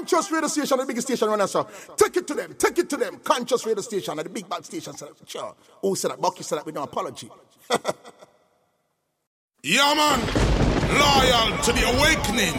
Conscious radio station, the biggest station runner, sir. Take it to them. Conscious radio station, the big bad station, sir. Sure. Who said that? Bucky said that with no apology. Yeah, man. Loyal to the awakening.